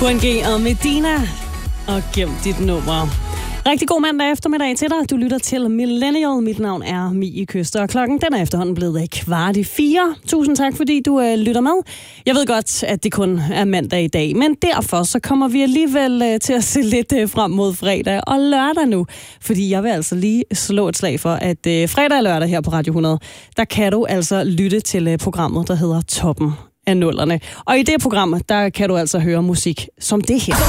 KNG og Medina og Gem dit nummer. Rigtig god mandag eftermiddag til dig. Du lytter til Millennial. Mit navn er Mie Køster, og klokken den er efterhånden blevet 3:15. Tusind tak, fordi du lytter med. Jeg ved godt, at det kun er mandag i dag, men derfor så kommer vi alligevel til at se lidt frem mod fredag og lørdag nu. Fordi jeg vil altså lige slå et slag for, at fredag og lørdag her på Radio 100, der kan du altså lytte til programmet, der hedder Toppen af nullerne. Og i det program, der kan du altså høre musik som det her.